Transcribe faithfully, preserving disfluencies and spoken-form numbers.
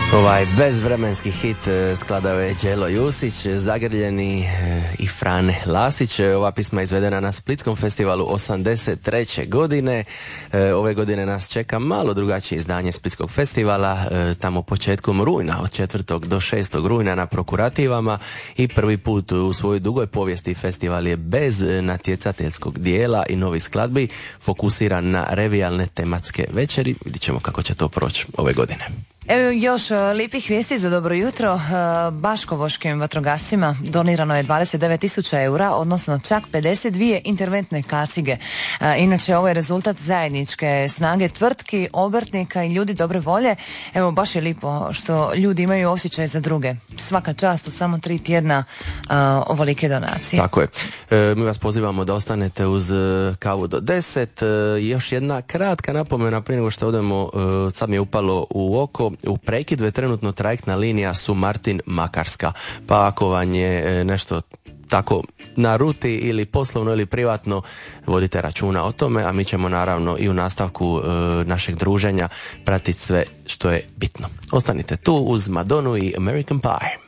Ovaj bezvremenski hit skladao je Đelo Jusić, Zagrljeni i Frane Lasić. Ova pisma je izvedena na Splitskom festivalu osamdeset treće godine. Ove godine nas čeka malo drugačije izdanje Splitskog festivala, tamo početkom rujna, od četvrtog do šestog rujna na Prokurativama, i prvi put u svojoj dugoj povijesti festival je bez natjecateljskog dijela i novih skladbi, fokusiran na revijalne tematske večeri. Vidit ćemo kako će to proći ove godine. Evo još lijepih vijesti za dobro jutro. Baškovoškim vatrogascima donirano je dvadeset devet tisuća eura, odnosno čak pedeset dvije interventne kacige. Inače, ovo je rezultat zajedničke snage tvrtki, obrtnika i ljudi dobre volje. Evo, baš je lijepo što ljudi imaju osjećaj za druge. Svaka čast u samo tri tjedna uh, ovolike donacije. Tako je. E, mi vas pozivamo da ostanete uz kavu do deset. E, još jedna kratka napomena prije nego što odemo, e, sad mi je upalo u oko. U prekidu je trenutno trajektna linija Sumartin-Makarska, pa ako vam je nešto tako na ruti ili poslovno ili privatno, vodite računa o tome, a mi ćemo naravno i u nastavku e, našeg druženja pratiti sve što je bitno. Ostanite tu uz Madonu i American Pie.